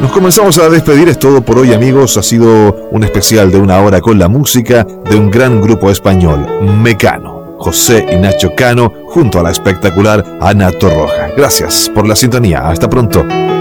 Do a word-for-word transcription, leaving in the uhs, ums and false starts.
Nos comenzamos a despedir, es todo por hoy, amigos. Ha sido un especial de una hora con la música de un gran grupo español, Mecano. José y Nacho Cano junto a la espectacular Ana Torroja. Gracias por la sintonía, hasta pronto.